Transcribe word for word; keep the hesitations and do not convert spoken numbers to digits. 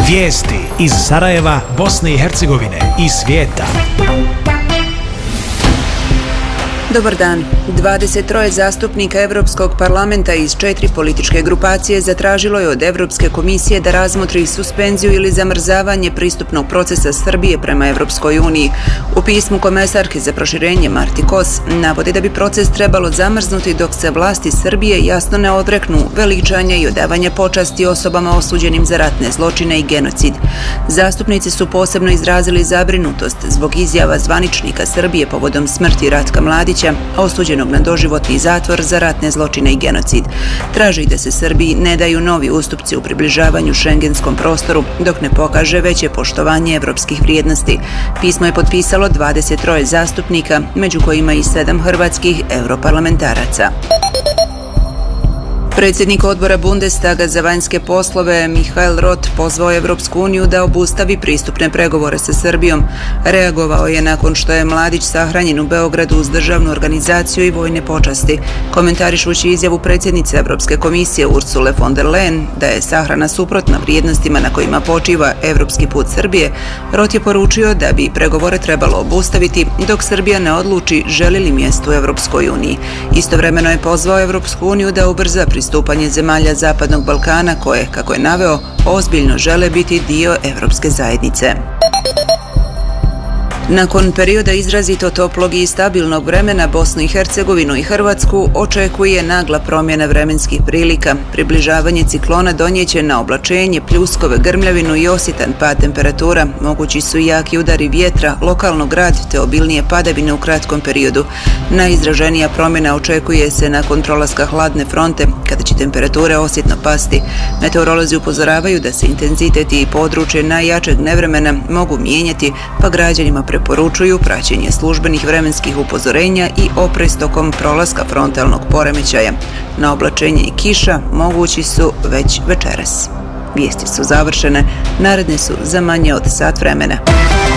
Vijesti iz Sarajeva, Bosne i Hercegovine i svijeta. Dobar dan. dvadeset tri zastupnika Europskog parlamenta iz četiri političke grupacije zatražilo je od Europske komisije da razmotri suspenziju ili zamrzavanje pristupnog procesa Srbije prema Europskoj uniji. U pismu komesarke za proširenje Marti Kos navodi da bi proces trebalo zamrznuti dok se vlasti Srbije jasno ne odreknu veličanja i odavanja počasti osobama osuđenim za ratne zločine i genocid. Zastupnici su posebno izrazili zabrinutost zbog izjava zvaničnika Srbije povodom smrti Ratka Mladića, osuđenog na doživotni zatvor za ratne zločine i genocid. Traži da se Srbiji ne daju novi ustupci u približavanju šengenskom prostoru dok ne pokaže veće poštovanje evropskih vrijednosti. Pismo je potpisalo dvadeset tri zastupnika, među kojima i sedam hrvatskih europarlamentaraca. Predsjednik odbora Bundestaga za vanjske poslove Michael Roth pozvao Evropsku uniju da obustavi pristupne pregovore sa Srbijom. Reagovao je nakon što je Mladić sahranjen u Beogradu uz državnu organizaciju i vojne počasti. Komentarišući izjavu predsjednice Evropske komisije Ursule von der Leyen da je sahrana suprotna vrijednostima na kojima počiva evropski put Srbije, Roth je poručio da bi pregovore trebalo obustaviti dok Srbija ne odluči želi li mjesto u Evropskoj uniji. Istovremeno je pozvao Evropsku uniju da ubrza pristupanje zemalja Zapadnog Balkana koje, kako je naveo, ozbiljno žele biti dio Evropske zajednice. Nakon perioda izrazito toplog i stabilnog vremena, Bosnu i Hercegovinu i Hrvatsku očekuje nagla promjena vremenskih prilika. Približavanje ciklona donijeće na oblačenje, pljuskove, grmljavinu i osjetan pad temperatura. Mogući su i jaki udari vjetra, lokalno grad te obilnije padavine u kratkom periodu. Najizraženija promjena očekuje se nakon prolaska hladne fronte, kada će temperature osjetno pasti. Meteorolozi upozoravaju da se intenzitet i područje najjačeg nevremena mogu mijenjati, pa građanima preporučuju praćenje službenih vremenskih upozorenja i oprez tokom prolaska frontalnog poremećaja. Na oblačenje i kiša mogući su već večeras. Vijesti su završene, naredne su za manje od sat vremena.